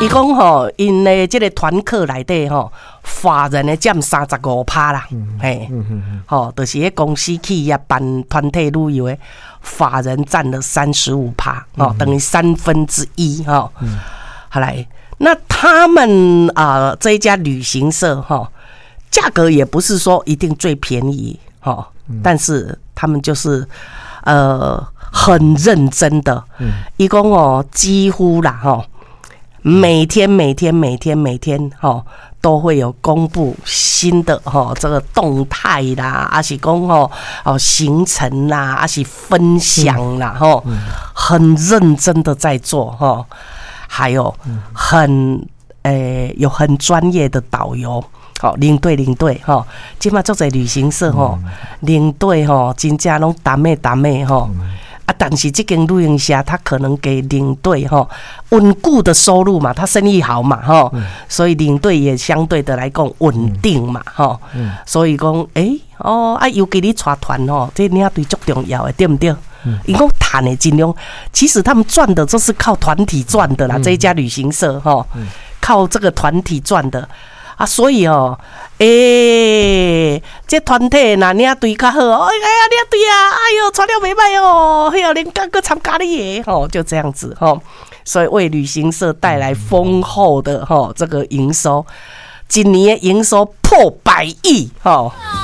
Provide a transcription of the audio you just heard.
伊讲吼，因的这个团课内底吼，法人的占35%啦，嘿，吼，就是迄公司企业办团体旅游的法人占了35%，哦，等于1/3，哈。好来，那他们这一家旅行社哈，价格也不是说一定最便宜哈，但是他们就是很认真的，一共哦几乎啦哈。每天哈都会有公布新的哈这个动态啦，还是讲行程啦，还是分享啦哈，很认真的在做哈，还有有很专业的导游。领队哈，现在做在旅行社哈，领队哈真正拢达妹哈。但是这间旅行社他可能给领队哈稳固的收入嘛，他生意好嘛哈，所以领队也相对的来讲稳定嘛哈，所以讲尤其你带团哦，这领队最重要的，对不对？因为谈的尽量，其实他们赚的都是靠团体赚的啦，这一家旅行社哈，靠这个团体赚的。所以这团体哪领队较好，领队传了袂歹哦，连刚个参加你的就这样子所以为旅行社带来丰厚的这个营收，今年的营收破100亿